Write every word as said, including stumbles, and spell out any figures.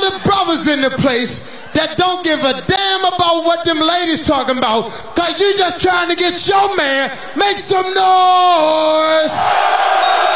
the brothers in the place that don't give a damn about what them ladies talking about, cause you just trying to get your man. Make some noise.